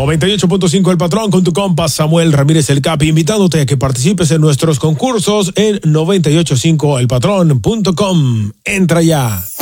98.5 El Patrón con tu compa Samuel Ramírez el Capi, invitándote a que participes en nuestros concursos en 985elpatrón.com. Entra ya.